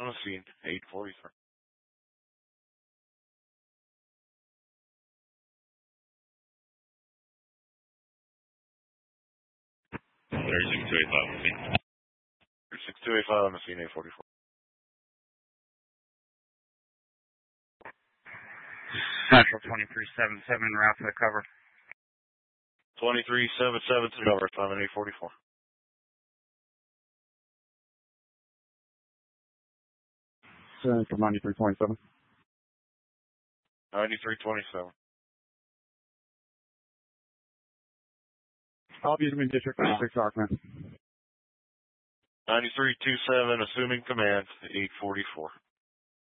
On the scene, 844. 6285 on the scene, 844. Central 2377, route to the cover. 2377 to cover, time at 844. Central 9327. 9327. I'll be in District 6 Arkman. 9327, assuming command, 844.